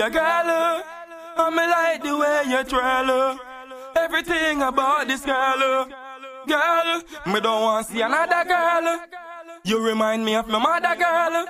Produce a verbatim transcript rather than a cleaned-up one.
The girl, and me like the way you twirl. Everything about this girl. Girl, me don't want to see another girl. You remind me of my mother, girl.